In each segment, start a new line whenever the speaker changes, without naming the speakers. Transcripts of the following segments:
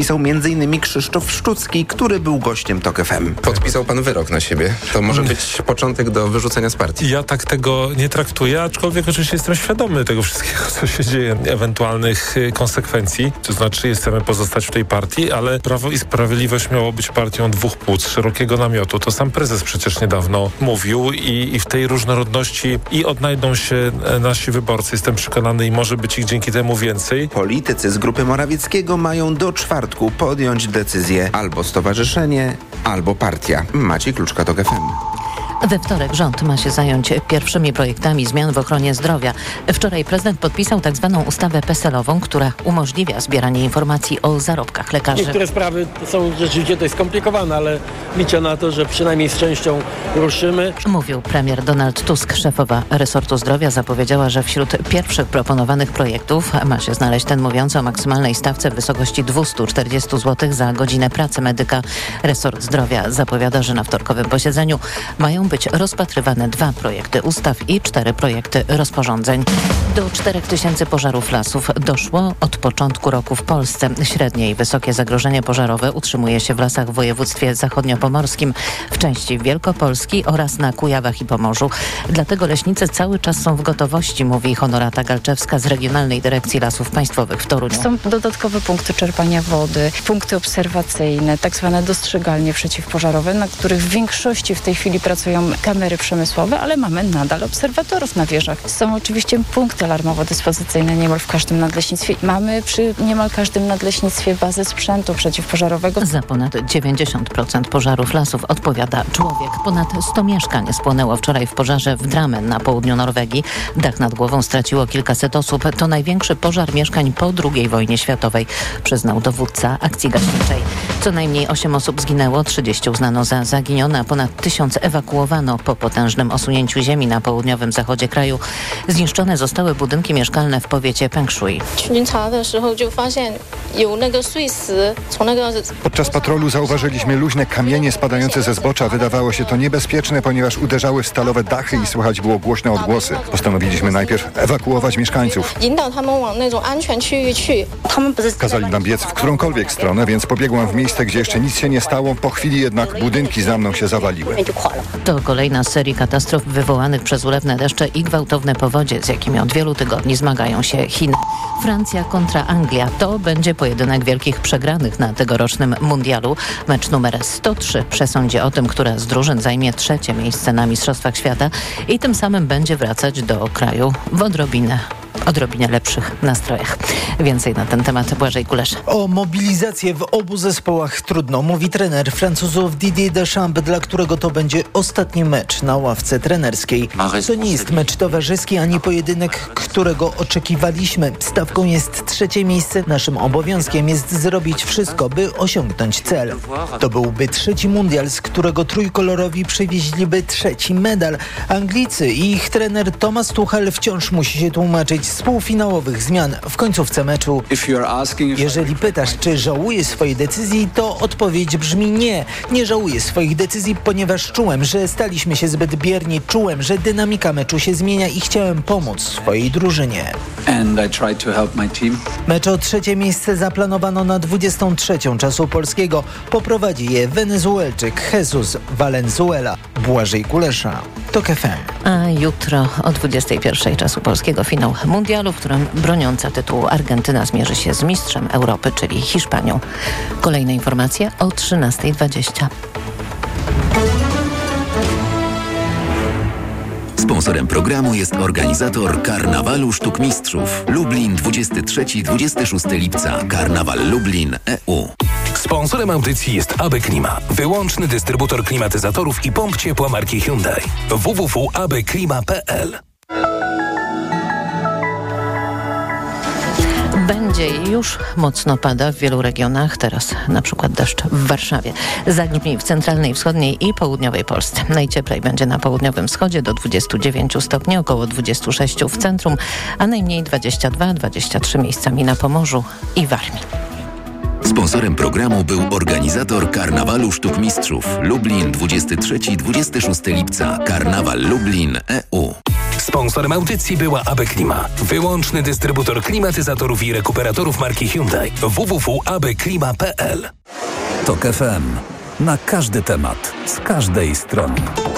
Pisał m.in. Krzysztof Szczucki, który był gościem TOK FM.
Podpisał pan wyrok na siebie. To może być początek do wyrzucenia z partii.
Ja tak tego nie traktuję, aczkolwiek oczywiście jestem świadomy tego wszystkiego, co się dzieje, ewentualnych konsekwencji. To znaczy chcemy pozostać w tej partii, ale Prawo i Sprawiedliwość miało być partią dwóch płód, szerokiego namiotu. To sam prezes przecież niedawno mówił i w tej różnorodności i odnajdą się nasi wyborcy. Jestem przekonany i może być ich dzięki temu więcej.
Politycy z grupy Morawieckiego mają do czwartku podjąć decyzję albo stowarzyszenie, albo partia. Maciej Kluczka, TOK FM.
We wtorek rząd ma się zająć pierwszymi projektami zmian w ochronie zdrowia. Wczoraj prezydent podpisał tzw. ustawę PESEL-ową, która umożliwia zbieranie informacji o zarobkach lekarzy.
Niektóre sprawy są rzeczywiście dość skomplikowane, ale liczę na to, że przynajmniej z częścią ruszymy.
Mówił premier Donald Tusk. Szefowa resortu zdrowia zapowiedziała, że wśród pierwszych proponowanych projektów ma się znaleźć ten mówiący o maksymalnej stawce w wysokości 240 zł za godzinę pracy medyka. Resort zdrowia zapowiada, że na wtorkowym posiedzeniu mają być rozpatrywane 2 projekty ustaw i 4 projekty rozporządzeń. Do 4000 pożarów lasów doszło od początku roku w Polsce. Średnie i wysokie zagrożenie pożarowe utrzymuje się w lasach w województwie zachodniopomorskim, w części Wielkopolski oraz na Kujawach i Pomorzu. Dlatego leśnicy cały czas są w gotowości, mówi Honorata Galczewska z Regionalnej Dyrekcji Lasów Państwowych w Toruniu.
Są dodatkowe punkty czerpania wody, punkty obserwacyjne, tak zwane dostrzegalnie przeciwpożarowe, na których w większości w tej chwili pracują kamery przemysłowe, ale mamy nadal obserwatorów na wieżach. Są oczywiście punkty alarmowo-dyspozycyjne niemal w każdym nadleśnictwie. Mamy przy niemal każdym nadleśnictwie bazę sprzętu przeciwpożarowego.
Za ponad 90% pożarów lasów odpowiada człowiek. Ponad 100 mieszkań spłonęło wczoraj w pożarze w Drammen na południu Norwegii. Dach nad głową straciło kilkaset osób. To największy pożar mieszkań po II wojnie światowej, przyznał dowódca akcji gaśniczej. Co najmniej 8 osób zginęło, 30 uznano za zaginione, a ponad 1000 ewakuowano po potężnym osunięciu ziemi na południowym zachodzie kraju. Zniszczone zostały budynki mieszkalne w powiecie Pengshui.
Podczas patrolu zauważyliśmy luźne kamienie spadające ze zbocza. Wydawało się to niebezpieczne, ponieważ uderzały w stalowe dachy i słychać było głośne odgłosy. Postanowiliśmy najpierw ewakuować mieszkańców. Kazali nam biec w którąkolwiek stronę, więc pobiegłam w miejsce, gdzie jeszcze nic się nie stało. Po chwili jednak budynki za mną się zawaliły.
To kolejna z serii katastrof wywołanych przez ulewne deszcze i gwałtowne powodzie, z jakimi od wielu tygodni zmagają się Chiny. Francja kontra Anglia. To będzie pojedynek wielkich przegranych na tegorocznym mundialu. Mecz numer 103 przesądzi o tym, która z drużyn zajmie 3. miejsce na Mistrzostwach Świata i tym samym będzie wracać do kraju w odrobinę lepszych nastrojach. Więcej na ten temat Błażej Kulesz.
O mobilizację w obu zespołach trudno, mówi trener Francuzów Didier Deschamps, dla którego to będzie ostatni mecz na ławce trenerskiej. To nie jest mecz towarzyski ani pojedynek, którego oczekiwaliśmy. Stawką jest 3. miejsce. Naszym obowiązkiem jest zrobić wszystko, by osiągnąć cel. To byłby 3. mundial, z którego trójkolorowi przywieźliby 3. medal. Anglicy i ich trener Thomas Tuchel wciąż musi się tłumaczyć z półfinałowych zmian w końcówce meczu. Jeżeli pytasz, czy żałuję swojej decyzji, to odpowiedź brzmi nie. Nie żałuję swoich decyzji, ponieważ czułem, że staliśmy się zbyt bierni. Czułem, że dynamika meczu się zmienia i chciałem pomóc swojej drużynie. Mecz o 3. miejsce zaplanowano na 23. czasu polskiego. Poprowadzi je Wenezuelczyk Jesus Valenzuela. Błażej Kulesza, TOK FM.
A jutro o 21. czasu polskiego finał mundialu, w którym broniąca tytułu Argentyna zmierzy się z mistrzem Europy, czyli Hiszpanią. Kolejne informacje o 13:20.
Sponsorem programu jest organizator Karnawalu Sztuk Mistrzów. Lublin 23-26 lipca. Karnawal Lublin EU.
Sponsorem audycji jest AB Klima. Wyłączny dystrybutor klimatyzatorów i pomp ciepła marki Hyundai. www.abklima.pl.
Będzie już mocno pada w wielu regionach, teraz na przykład deszcz w Warszawie. Zagrzmi w centralnej, wschodniej i południowej Polsce. Najcieplej będzie na południowym wschodzie do 29 stopni, około 26 w centrum, a najmniej 22-23 miejscami na Pomorzu i Warmii.
Sponsorem programu był organizator Karnawalu Sztuk Mistrzów. Lublin 23-26 lipca. Karnawal Lublin EU.
Sponsorem audycji była AB Klima. Wyłączny dystrybutor klimatyzatorów i rekuperatorów marki Hyundai. www.abklima.pl.
TOK FM. Na każdy temat, z każdej strony.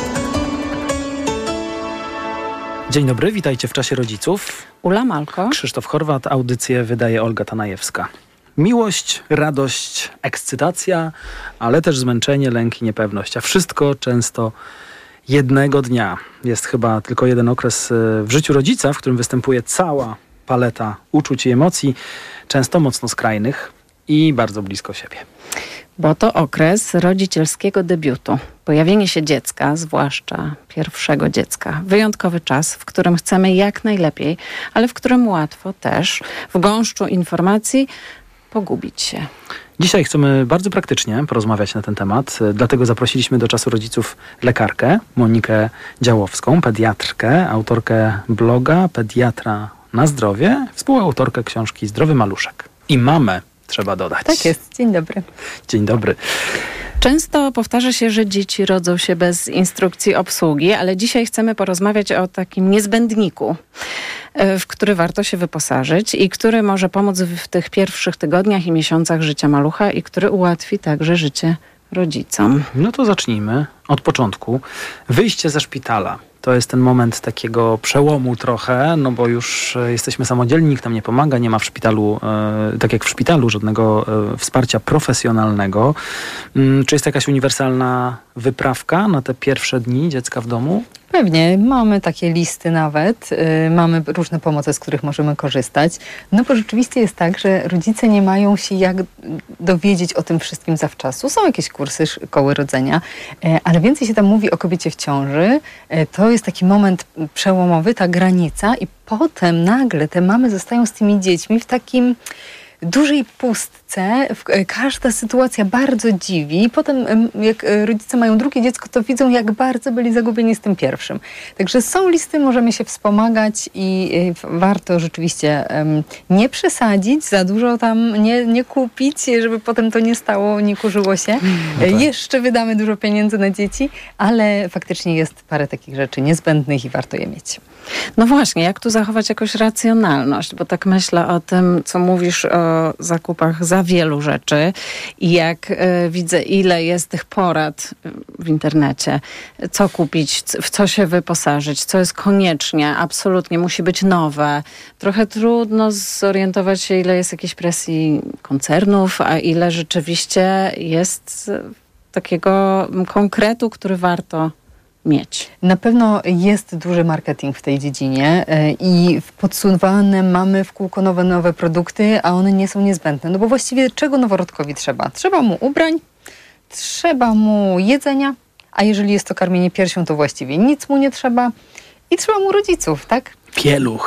Dzień dobry, witajcie w Czasie Rodziców.
Ula Malko.
Krzysztof Horwat, audycję wydaje Olga Tanajewska. Miłość, radość, ekscytacja, ale też zmęczenie, lęk i niepewność. A wszystko często jednego dnia. Jest chyba tylko jeden okres w życiu rodzica, w którym występuje cała paleta uczuć i emocji, często mocno skrajnych i bardzo blisko siebie.
Bo to okres rodzicielskiego debiutu. Pojawienie się dziecka, zwłaszcza pierwszego dziecka. Wyjątkowy czas, w którym chcemy jak najlepiej, ale w którym łatwo też w gąszczu informacji pogubić się.
Dzisiaj chcemy bardzo praktycznie porozmawiać na ten temat, dlatego zaprosiliśmy do Czasu Rodziców lekarkę Monikę Działowską, pediatrkę, autorkę bloga Pediatra na zdrowie, współautorkę książki Zdrowy Maluszek. I mamę trzeba dodać.
Tak jest. Dzień dobry.
Dzień dobry.
Często powtarza się, że dzieci rodzą się bez instrukcji obsługi, ale dzisiaj chcemy porozmawiać o takim niezbędniku, w który warto się wyposażyć i który może pomóc w tych pierwszych tygodniach i miesiącach życia malucha i który ułatwi także życie rodzicom.
No to zacznijmy od początku. Wyjście ze szpitala. To jest ten moment takiego przełomu trochę, no bo już jesteśmy samodzielni, nikt nam nie pomaga, nie ma w szpitalu, tak jak w szpitalu, żadnego wsparcia profesjonalnego. Czy jest jakaś uniwersalna wyprawka na te pierwsze dni dziecka w domu?
Pewnie, mamy takie listy nawet, mamy różne pomoce, z których możemy korzystać, no bo rzeczywiście jest tak, że rodzice nie mają się jak dowiedzieć o tym wszystkim zawczasu. Są jakieś kursy szkoły rodzenia, ale więcej się tam mówi o kobiecie w ciąży. To jest taki moment przełomowy, ta granica i potem nagle te mamy zostają z tymi dziećmi w takim dużej pustce, każda sytuacja bardzo dziwi. Potem jak rodzice mają drugie dziecko, to widzą, jak bardzo byli zagubieni z tym pierwszym. Także są listy, możemy się wspomagać i warto rzeczywiście nie przesadzić, za dużo tam nie kupić, żeby potem to nie stało, nie kurzyło się. No tak. Jeszcze wydamy dużo pieniędzy na dzieci, ale faktycznie jest parę takich rzeczy niezbędnych i warto je mieć.
No właśnie, jak tu zachować jakąś racjonalność? Bo tak myślę o tym, co mówisz o zakupach za wielu rzeczy i jak widzę, ile jest tych porad w internecie, co kupić, w co się wyposażyć, co jest koniecznie, absolutnie musi być nowe. Trochę trudno zorientować się, ile jest jakiejś presji koncernów, a ile rzeczywiście jest takiego konkretu, który warto mieć.
Na pewno jest duży marketing w tej dziedzinie i podsuwane mamy w kółko nowe produkty, a one nie są niezbędne. No bo właściwie czego noworodkowi trzeba? Trzeba mu ubrań, trzeba mu jedzenia, a jeżeli jest to karmienie piersią, to właściwie nic mu nie trzeba i trzeba mu rodziców, tak?
Pieluch.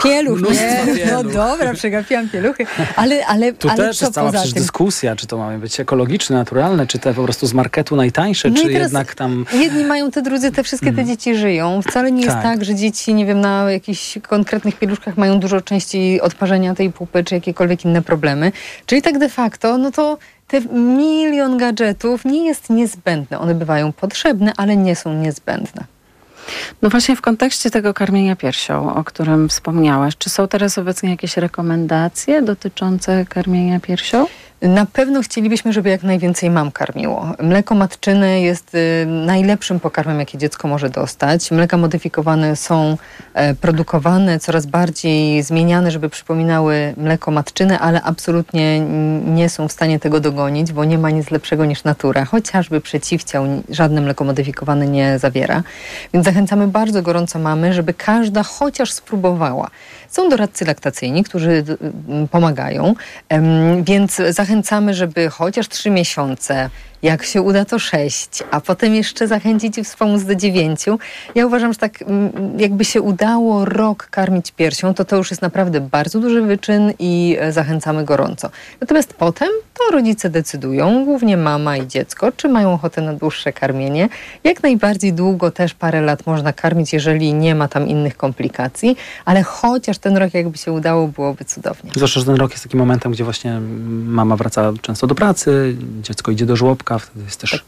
No dobra, przegapiłam pieluchy. Ale
tu też jest cała przecież dyskusja, czy to ma być ekologiczne, naturalne, czy te po prostu z marketu najtańsze, no czy jednak tam...
Jedni mają te, drudzy te, wszystkie te dzieci żyją. Wcale nie jest tak, że dzieci, nie wiem, na jakichś konkretnych pieluszkach mają dużo częściej odparzenia tej pupy, czy jakiekolwiek inne problemy. Czyli tak de facto, no to te milion gadżetów nie jest niezbędne. One bywają potrzebne, ale nie są niezbędne.
No właśnie w kontekście tego karmienia piersią, o którym wspomniałaś, czy są teraz obecnie jakieś rekomendacje dotyczące karmienia piersią?
Na pewno chcielibyśmy, żeby jak najwięcej mam karmiło. Mleko matczyne jest najlepszym pokarmem, jaki dziecko może dostać. Mleka modyfikowane są produkowane, coraz bardziej zmieniane, żeby przypominały mleko matczyne, ale absolutnie nie są w stanie tego dogonić, bo nie ma nic lepszego niż natura. Chociażby przeciwciał żadne mleko modyfikowane nie zawiera. Więc zachęcamy bardzo gorąco mamy, żeby każda chociaż spróbowała. Są doradcy laktacyjni, którzy pomagają, więc zachęcamy, żeby chociaż 3 miesiące, jak się uda to 6, a potem jeszcze zachęcić i wspomóc do 9. Ja uważam, że tak jakby się udało rok karmić piersią, to już jest naprawdę bardzo duży wyczyn i zachęcamy gorąco. Natomiast potem to rodzice decydują, głównie mama i dziecko, czy mają ochotę na dłuższe karmienie. Jak najbardziej długo, też parę lat można karmić, jeżeli nie ma tam innych komplikacji, ale chociaż ten rok jakby się udało, byłoby cudownie.
Zwłaszcza, że ten rok jest takim momentem, gdzie właśnie mama wraca często do pracy, dziecko idzie do żłobka, wtedy jest też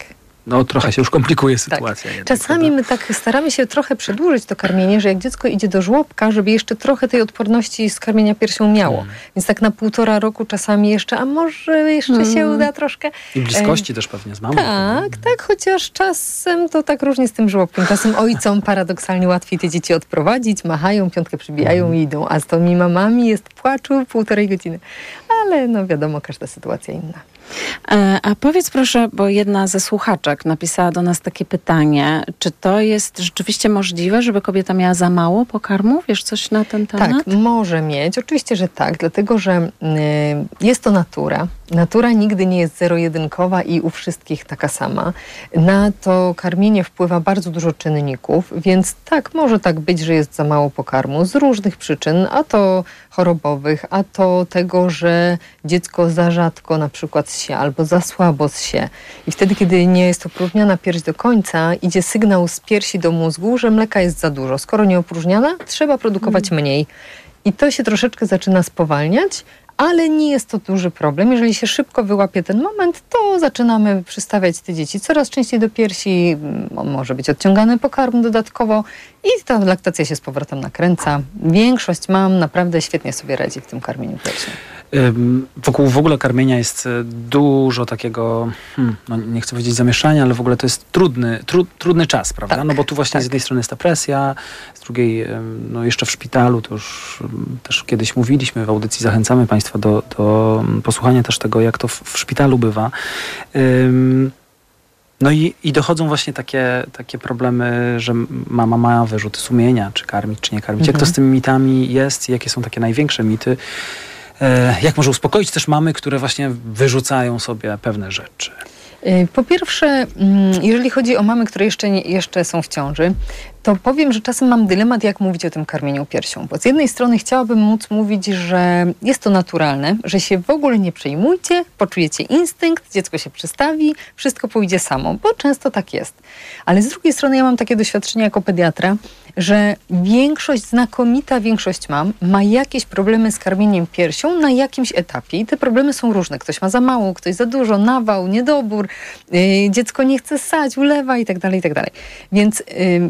No trochę się już komplikuje sytuacja.
Tak. Czasami my tak staramy się trochę przedłużyć to karmienie, że jak dziecko idzie do żłobka, żeby jeszcze trochę tej odporności z karmienia piersią miało. Więc tak na 1,5 roku czasami jeszcze, a może jeszcze się uda troszkę.
I bliskości też pewnie z mamą.
Tak, chociaż czasem to tak różnie z tym żłobkiem. Czasem ojcom paradoksalnie łatwiej te dzieci odprowadzić, machają, piątkę przybijają i idą, a z tymi mamami jest płaczu 1,5 godziny. Ale no wiadomo, każda sytuacja inna.
A powiedz proszę, bo jedna ze słuchaczek napisała do nas takie pytanie, czy to jest rzeczywiście możliwe, żeby kobieta miała za mało pokarmu? Wiesz coś na ten temat?
Tak, może mieć. Oczywiście, że tak, dlatego, że jest to natura. Natura nigdy nie jest zero-jedynkowa i u wszystkich taka sama. Na to karmienie wpływa bardzo dużo czynników, więc tak, może tak być, że jest za mało pokarmu z różnych przyczyn, a to chorobowych, a to tego, że dziecko za rzadko na przykład zsie albo za słabo zsie. I wtedy, kiedy nie jest opróżniana pierś do końca, idzie sygnał z piersi do mózgu, że mleka jest za dużo. Skoro nie opróżniana, trzeba produkować mniej. I to się troszeczkę zaczyna spowalniać, ale nie jest to duży problem. Jeżeli się szybko wyłapie ten moment, to zaczynamy przystawiać te dzieci coraz częściej do piersi. Może być odciągany pokarm dodatkowo i ta laktacja się z powrotem nakręca. Większość mam naprawdę świetnie sobie radzi w tym karmieniu piersią.
Wokół w ogóle karmienia jest dużo takiego, no nie chcę powiedzieć zamieszania, ale w ogóle to jest trudny czas, prawda? Tak, no bo tu właśnie z jednej strony jest ta presja, z drugiej no jeszcze w szpitalu, to już też kiedyś mówiliśmy w audycji, zachęcamy Państwa do posłuchania też tego, jak to w szpitalu bywa. No i dochodzą właśnie takie problemy, że mama ma wyrzuty sumienia, czy karmić, czy nie karmić. Jak to z tymi mitami jest? Jakie są takie największe mity? Jak może uspokoić też mamy, które właśnie wyrzucają sobie pewne rzeczy?
Po pierwsze, jeżeli chodzi o mamy, które jeszcze są w ciąży, to powiem, że czasem mam dylemat, jak mówić o tym karmieniu piersią. Bo z jednej strony chciałabym móc mówić, że jest to naturalne, że się w ogóle nie przejmujcie, poczujecie instynkt, dziecko się przystawi, wszystko pójdzie samo, bo często tak jest. Ale z drugiej strony ja mam takie doświadczenie jako pediatra, że znakomita większość mam ma jakieś problemy z karmieniem piersią na jakimś etapie. I te problemy są różne. Ktoś ma za mało, ktoś za dużo, nawał, niedobór, dziecko nie chce ssać, ulewa i tak dalej, i tak dalej. Więc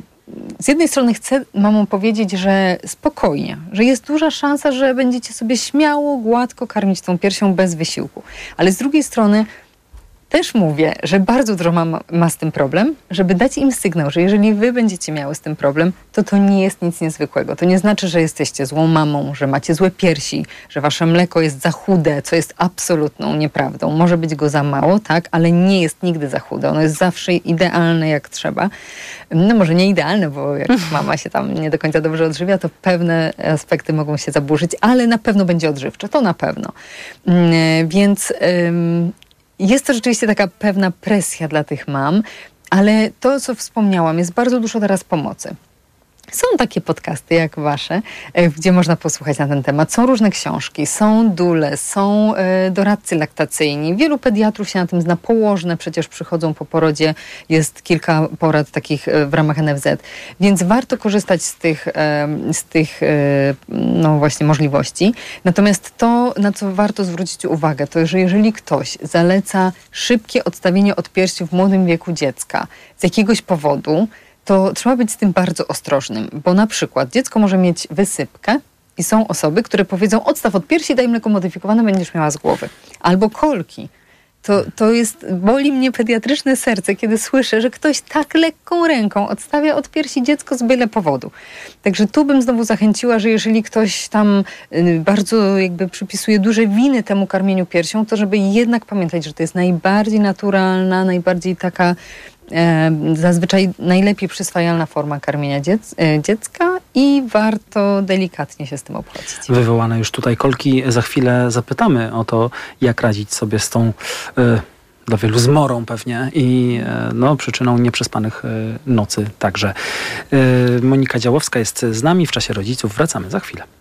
z jednej strony chcę mamom powiedzieć, że spokojnie, że jest duża szansa, że będziecie sobie śmiało, gładko karmić tą piersią bez wysiłku. Ale z drugiej strony też mówię, że bardzo dużo ma z tym problem, żeby dać im sygnał, że jeżeli wy będziecie miały z tym problem, to nie jest nic niezwykłego. To nie znaczy, że jesteście złą mamą, że macie złe piersi, że wasze mleko jest za chude, co jest absolutną nieprawdą. Może być go za mało, tak, ale nie jest nigdy za chude. Ono jest zawsze idealne jak trzeba. No może nie idealne, bo jak mama się tam nie do końca dobrze odżywia, to pewne aspekty mogą się zaburzyć, ale na pewno będzie odżywcze. To na pewno. Więc jest to rzeczywiście taka pewna presja dla tych mam, ale to, co wspomniałam, jest bardzo dużo teraz pomocy. Są takie podcasty jak wasze, gdzie można posłuchać na ten temat. Są różne książki, są dule, są doradcy laktacyjni. Wielu pediatrów się na tym zna, położne przecież przychodzą po porodzie. Jest kilka porad takich w ramach NFZ. Więc warto korzystać z tych no właśnie możliwości. Natomiast to, na co warto zwrócić uwagę, to że jeżeli ktoś zaleca szybkie odstawienie od piersi w młodym wieku dziecka z jakiegoś powodu, to trzeba być z tym bardzo ostrożnym, bo na przykład dziecko może mieć wysypkę i są osoby, które powiedzą: odstaw od piersi, daj mleko modyfikowane, będziesz miała z głowy. Albo kolki. Boli mnie pediatryczne serce, kiedy słyszę, że ktoś tak lekką ręką odstawia od piersi dziecko z byle powodu. Także tu bym znowu zachęciła, że jeżeli ktoś tam bardzo jakby przypisuje duże winy temu karmieniu piersią, to żeby jednak pamiętać, że to jest najbardziej naturalna, najbardziej taka zazwyczaj najlepiej przyswajalna forma karmienia dziecka i warto delikatnie się z tym obchodzić.
Wywołane już tutaj kolki. Za chwilę zapytamy o to, jak radzić sobie z tą dla wielu zmorą pewnie i przyczyną nieprzespanych nocy także. Monika Działowska jest z nami w Czasie Rodziców. Wracamy za chwilę.